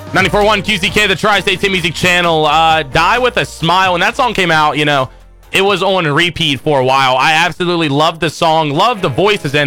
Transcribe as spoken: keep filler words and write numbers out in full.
ninety-four point one Q C K, the Tri-State Team Music Channel. Uh, Die with a Smile. When that song came out, you know, it was on repeat for a while. I absolutely loved the song, loved the voices in it.